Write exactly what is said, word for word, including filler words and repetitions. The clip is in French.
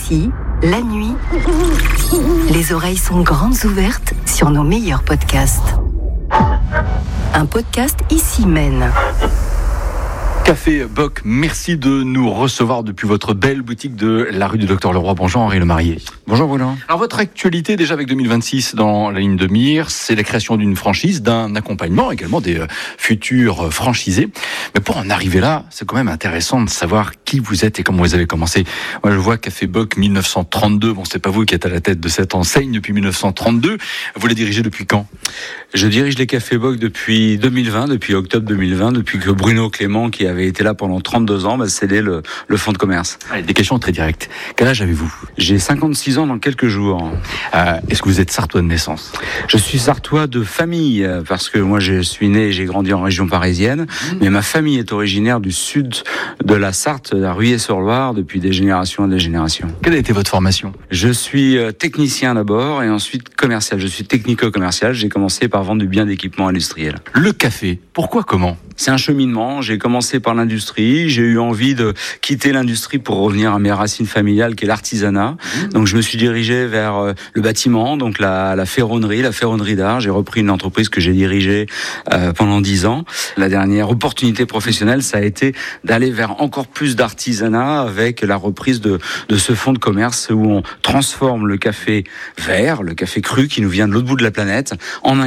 Ici, la nuit, les oreilles sont grandes ouvertes sur nos meilleurs podcasts. Un podcast Ici mène. Café Bock, merci de nous recevoir depuis votre belle boutique de la rue du Docteur Leroy. Bonjour Henri Lemarié. Bonjour Bruno. Alors votre actualité déjà avec deux mille vingt-six dans la ligne de mire, c'est la création d'une franchise, d'un accompagnement également des euh, futurs euh, franchisés. Mais pour en arriver là, c'est quand même intéressant de savoir qui vous êtes et comment vous avez commencé. Moi je vois Café Bock dix-neuf cent trente-deux, bon c'est pas vous qui êtes à la tête de cette enseigne depuis dix-neuf cent trente-deux, vous la dirigez depuis quand ? Je dirige les Café Bock depuis deux mille vingt, depuis octobre deux mille vingt, depuis que Bruno Clément, qui avait été là pendant trente-deux ans, m'a cédé le, le fonds de commerce. Allez, des questions très directes. Quel âge avez-vous ? J'ai cinquante-six ans dans quelques jours. Euh, est-ce que vous êtes sartois de naissance ? Je suis sartois de famille, parce que moi je suis né et j'ai grandi en région parisienne, mmh. mais ma famille est originaire du sud de la Sarthe, à Ruillé-sur-Loire, depuis des générations et des générations. Quelle a été votre formation ? Je suis technicien d'abord et ensuite commercial. Je suis technico-commercial. J'ai commencé par vendre du bien d'équipement industriel. Le café, pourquoi, comment ? C'est un cheminement. J'ai commencé par l'industrie. J'ai eu envie de quitter l'industrie pour revenir à mes racines familiales, qui est l'artisanat. Mmh. Donc, je me suis dirigé vers le bâtiment, donc la, la ferronnerie, la ferronnerie d'art. J'ai repris une entreprise que j'ai dirigée euh, pendant dix ans. La dernière opportunité professionnelle, ça a été d'aller vers encore plus d'artisanat avec la reprise de, de ce fonds de commerce où on transforme le café vert, le café cru qui nous vient de l'autre bout de la planète, en un